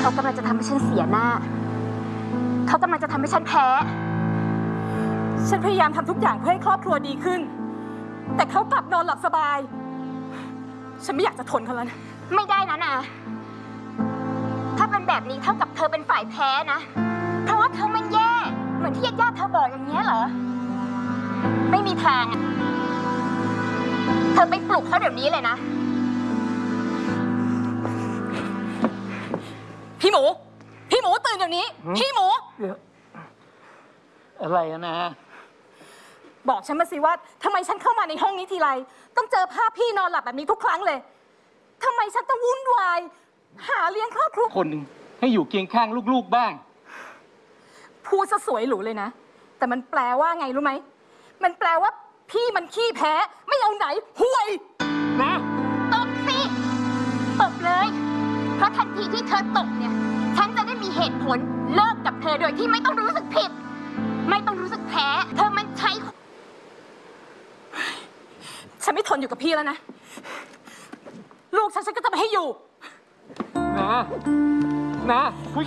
เขากำลังจะทำให้ฉันเสียหน้าเขากำลังจะทำให้ฉันแพ้ฉันพยายามทำทุกอย่างเพื่อให้ครอบครัวดีขึ้นแต่เขากลับนอนหลับสบายฉันไม่อยากจะทนเขาแล้วนะไม่ได้นะนาถ้าเป็นแบบนี้เท่ากับเธอเป็นฝ่ายแพ้นะเพราะว่าเธอมันแย่เหมือนที่ญาติเธอบอกอย่างนี้เหรอไม่มีทางเธอไปปลุกเขาเดี๋ยวนี้เลยนะพี่หมูตื่นเดี๋ยวนี้พี่หมูอะไรนะบอกฉันมาสิว่าทำไมฉันเข้ามาในห้องนี้ทีไรต้องเจอภาพพี่นอนหลับแบบนี้ทุกครั้งเลยทำไมฉันต้องวุ่นวายหาเลี้ยงครอบครัวคนหนึ่งให้อยู่เคียงข้างลูกๆบ้างพูดซะสวยหรูเลยนะแต่มันแปลว่าไงรู้ไหมมันแปลว่าพี่มันขี้แพ้ไม่เอาไหนห่วยนะตบสิตบเลยเพราะทันทีที่เธอตบเนี่ยฉันจะได้มีเหตุผลเลิกกับเธอโดยที่ไม่ต้องรู้สึกผิดไม่ต้องรู้สึกแพ้เธอมันใช้ฉันไม่ทนอยู่กับพี่แล้วนะลูกฉันก็จะไม่ให้อยู่นะ